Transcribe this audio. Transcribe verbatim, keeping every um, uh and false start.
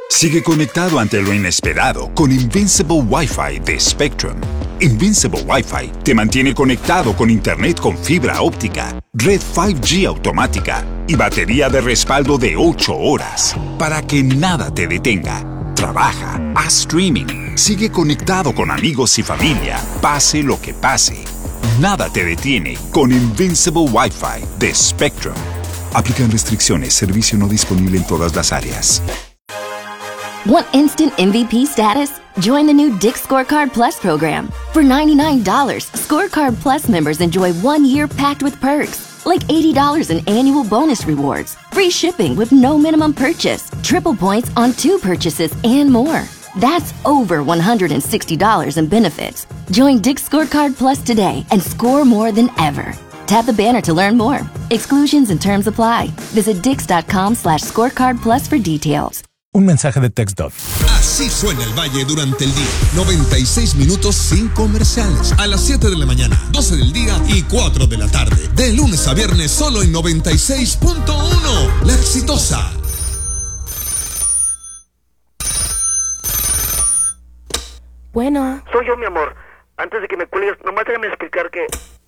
Sigue conectado ante lo inesperado con Invincible Wi-Fi de Spectrum. Invincible Wi-Fi te mantiene conectado con Internet con fibra óptica, red cinco G automática y batería de respaldo de ocho horas para que nada te detenga. Trabaja, haz streaming, sigue conectado con amigos y familia, pase lo que pase. Nada te detiene con Invincible Wi-Fi de Spectrum. Aplican restricciones, servicio no disponible en todas las áreas. Want instant M V P status? Join the new Dick's Scorecard Plus program. For ninety-nine dollars, Scorecard Plus members enjoy one year packed with perks, like eighty dollars in annual bonus rewards, free shipping with no minimum purchase, triple points on two purchases, and more. That's over one hundred sixty dollars in benefits. Join Dick's Scorecard Plus today and score more than ever. Tap the banner to learn more. Exclusions and terms apply. Visit dix.com slash scorecard plus for details. Un mensaje de TextDot. Así suena el Valle durante el día. noventa y seis minutos sin comerciales. A las siete de la mañana, doce del día y cuatro de la tarde. De lunes a viernes solo en noventa y seis punto uno. La Exitosa. Bueno. Soy yo, mi amor. Antes de que me cuelgues, nomás déjame explicar que...